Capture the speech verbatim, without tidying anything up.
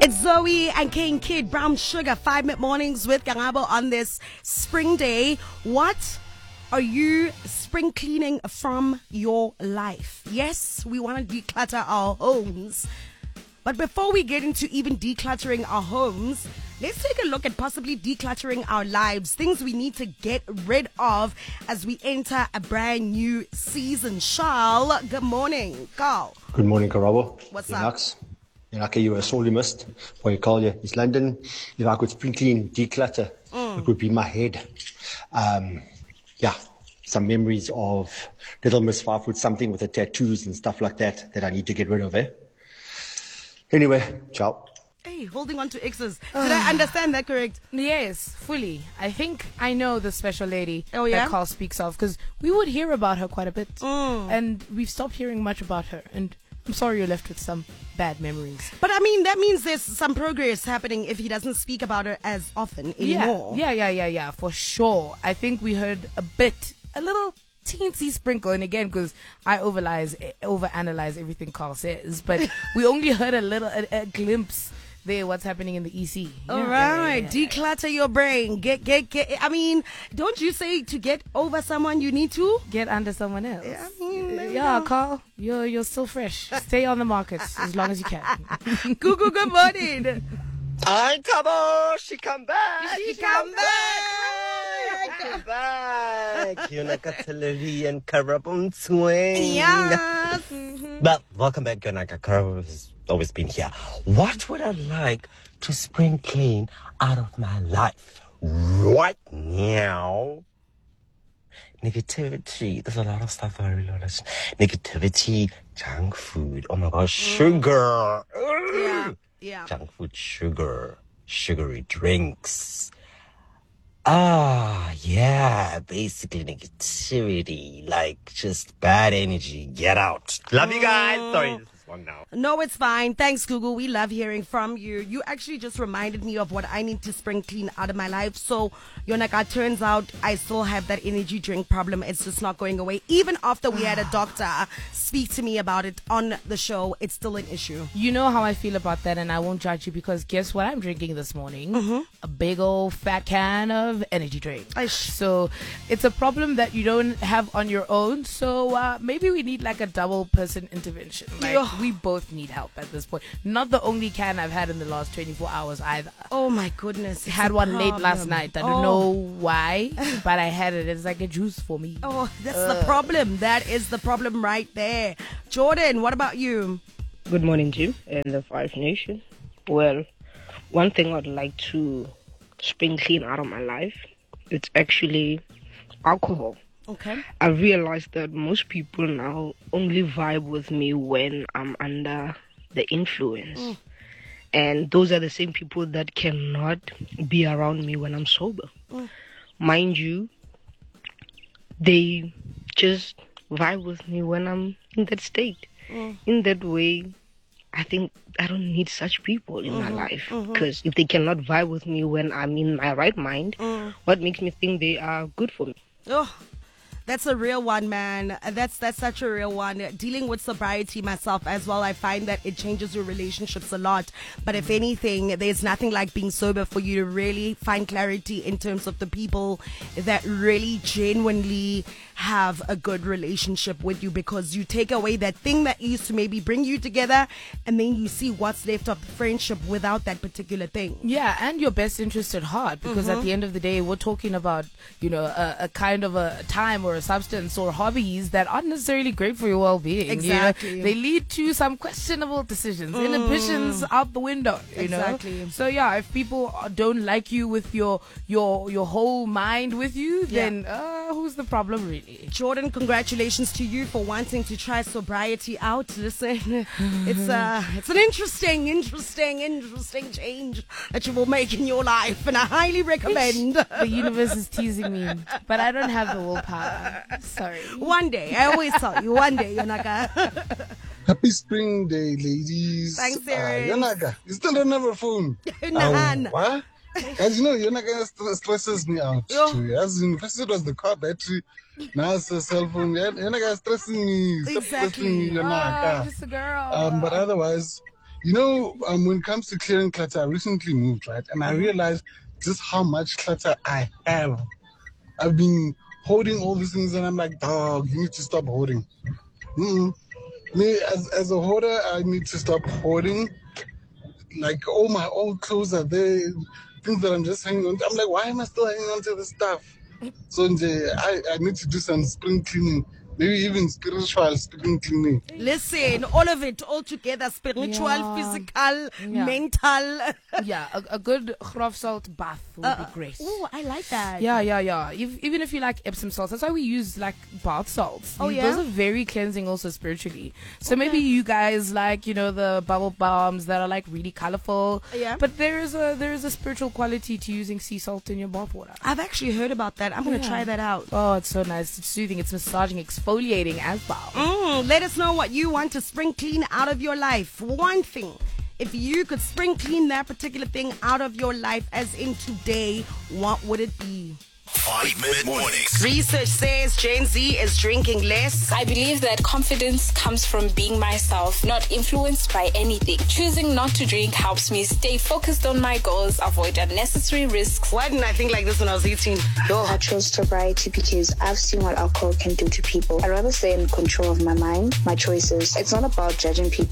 It's Zoe and King Kid, Brown Sugar, five minute mornings with Kangabo on this spring day. What are you spring cleaning from your life? Yes, we want to declutter our homes. But before we get into even decluttering our homes, let's take a look at possibly decluttering our lives. Things we need to get rid of as we enter a brand new season. Charles, good morning. Carl. Good morning, Karabo. What's You're up? Nux. You're like you were sorely missed. What you call you? It's London. If I could spring clean, declutter, Mm. it would be my head. Um, yeah, some memories of Little Miss Five Foot something with the tattoos and stuff like that that I need to get rid of, eh? Anyway, ciao. Hey, holding on to exes. Did I understand that correct? Yes, fully. I think I know the special lady Oh, yeah? that Carl speaks of, because we would hear about her quite a bit. Mm. And we've stopped hearing much about her. And I'm sorry you're left with some bad memories. But I mean, that means there's some progress happening if he doesn't speak about her as often anymore. Yeah, yeah, yeah, yeah, yeah, for sure. I think we heard a bit, a little teensy sprinkle, and again, because I overanalyze, overanalyze everything Carl says, but we only heard a little, a, a glimpse there what's happening in the E C. All Yeah, right, yeah, yeah, yeah. declutter your brain. Get, get, get. I mean, don't you say to get over someone you need to? Get under someone else. Yeah, I mean, there you yeah, go. Carl, you're you're still fresh. Stay on the market as long as you can. Google, good morning. Hi, Kabo! She come back! She come back! Come back! Yonaka Televi and Karabon Swing! Yes. Well, welcome back, Yonaka. Karabon has always been here. What would I like to spring clean out of my life right now? Negativity. There's a lot of stuff I really want to. Negativity, junk food. Oh my gosh, sugar. Yeah, yeah. Junk food, sugar, sugary drinks. Ah, yeah, basically negativity, like just bad energy. Get out. Love you guys. Sorry, this is long now. No, it's fine. Thanks, Google. We love hearing from you. You actually just reminded me of what I need to spring clean out of my life. So, Yonaka, turns out I still have that energy drink problem. It's just not going away. Even after we had a doctor speak to me about it on the show, it's still an issue. You know how I feel about that, and I won't judge you, because guess what I'm drinking this morning? Mm-hmm. A big old fat can of energy drink. Aish. So it's a problem that you don't have on your own. So uh, maybe we need like a double person intervention. Like Yeah. we both need help at this point. Not the only can I've had in the last twenty-four hours either. Oh, my goodness. It's Had a one late last problem. night. I don't Oh. know why, but I had it. It's like a juice for me. Oh, that's the problem. That is the problem right there. Jordan, what about you? Good morning, Jim, and the Five Nation. Well, one thing I'd like to spring clean out of my life, it's actually alcohol. Okay. I realized that most people now only vibe with me when I'm under the influence. Mm. And those are the same people that cannot be around me when I'm sober. Mm. Mind you, they just vibe with me when I'm in that state. Mm. In that way, I think I don't need such people in my life. Because if they cannot vibe with me when I'm in my right mind, Mm. what makes me think they are good for me? Oh, that's a real one, man. That's that's such a real one. Dealing with sobriety myself as well, I find that it changes your relationships a lot. But if anything, there's nothing like being sober for you to really find clarity in terms of the people that really genuinely have a good relationship with you, because you take away that thing that used to maybe bring you together, and then you see what's left of the friendship without that particular thing. Yeah, and your best interest at heart, because Mm-hmm. at the end of the day, we're talking about, you know, a, a kind of a time or a substance or hobbies that aren't necessarily great for your well-being. you know? Exactly. They lead to some questionable decisions, inhibitions out the window, you Exactly. know? So yeah, if people don't like you with your your your whole mind with you, Yeah. then uh, who's the problem really? Jordan, congratulations to you for wanting to try sobriety out. Listen, it's uh, it's an interesting, interesting, interesting change that you will make in your life, and I highly recommend. The universe is teasing me, but I don't have the willpower. Sorry. One day, I always tell you, one day, Yonaka. Happy Spring Day, ladies. Thanks, uh, Eric. Yonaka, you still don't have a phone. Nahan. What? As you know, Yonaka st- stresses me out. Yo. Too. As in, first it was the car battery, now it's the cell phone. Yonaka is stressing me. Stop Exactly. stressing me, Oh, Yonaka. just a girl. Um, but otherwise, You know, um, when it comes to clearing clutter, I recently moved, right? And I realized just how much clutter I have. I've been hoarding all these things, and I'm like, dog, you need to stop hoarding. Mm-mm. Me, as, as a hoarder, I need to stop hoarding. Like, all my old clothes are there, things that I'm just hanging on to. I'm like, why am I still hanging on to this stuff? So I, I need to do some spring cleaning. Maybe even spiritual spring cleaning. Listen, all of it, all together, spiritual, Yeah. physical, Yeah. mental. Yeah, a, a good grof salt bath would Uh, be great. Oh, I like that. Yeah, yeah, yeah. If, even if you like Epsom salts, that's why we use like bath salts. Oh, You- yeah? Those are very cleansing also spiritually. So maybe you guys like, you know, the bubble balms that are like really colorful. Yeah. But there is a there is a spiritual quality to using sea salt in your bath water. I've actually heard about that. I'm going to Yeah. try that out. Oh, it's so nice. It's soothing. It's massaging, exfoliating as well. Mm, let us know what you want to spring clean out of your life. One thing. If you could spring clean that particular thing out of your life, as in today, what would it be? Five Minute Mornings. Research says Gen Z is drinking less. I believe that confidence comes from being myself, not influenced by anything. Choosing not to drink helps me stay focused on my goals, avoid unnecessary risks. Why didn't I think like this when I was eighteen? I chose sobriety because I've seen what alcohol can do to people. I'd rather stay in control of my mind, my choices. It's not about judging people.